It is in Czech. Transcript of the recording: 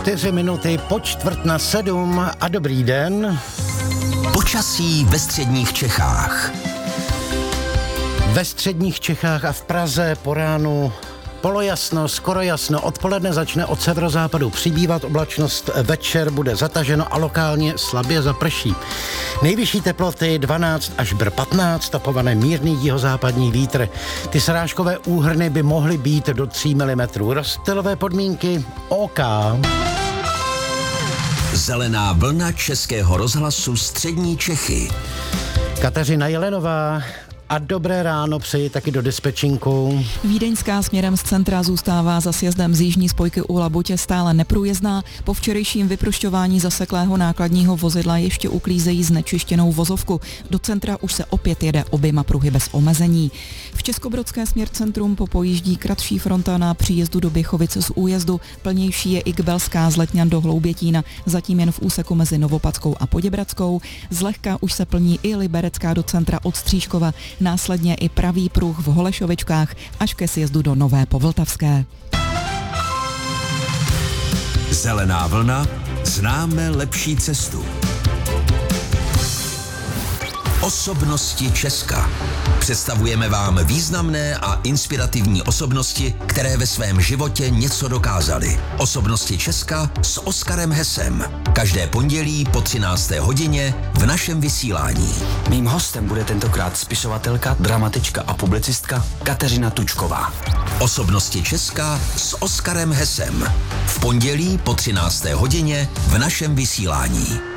4 minuty po 6:45 a dobrý den. Počasí ve středních Čechách. Ve středních Čechách a v Praze po ránu polojasno, skoro jasno, odpoledne začne od severozápadu přibývat oblačnost, večer bude zataženo a lokálně slabě zaprší. Nejvyšší teploty 12 až 15, tapované mírný jihozápadní vítr. Ty srážkové úhrny by mohly být do 3 mm. Rozptylové podmínky OK. Zelená vlna Českého rozhlasu Střední Čechy. Kateřina Jelenová. A dobré ráno přeji taky do dispečinku. Vídeňská směrem z centra zůstává za sjezdem z jižní spojky u Labutě stále neprůjezdná. Po včerejším vyprošťování zaseklého nákladního vozidla ještě uklízejí znečištěnou vozovku. Do centra už se opět jede oběma pruhy bez omezení. V Českobrodské směr centrum popojíždí kratší fronta na příjezdu do Běchovic z újezdu. Plnější je i Gbelská z Letňan do Hloubětína, zatím jen v úseku mezi Novopadskou a Poděbradskou. Zlehka už se plní i Liberecká do centra od Stříškova. Následně i pravý pruh v Holešovičkách až ke sjezdu do Nové Povltavské. Zelená vlna, známe lepší cestu. Osobnosti Česka. Představujeme vám významné a inspirativní osobnosti, které ve svém životě něco dokázaly. Osobnosti Česka s Oskarem Hesem. Každé pondělí po 13. hodině v našem vysílání. Mým hostem bude tentokrát spisovatelka, dramatička a publicistka Kateřina Tučková. Osobnosti Česka s Oskarem Hesem. V pondělí po 13. hodině v našem vysílání.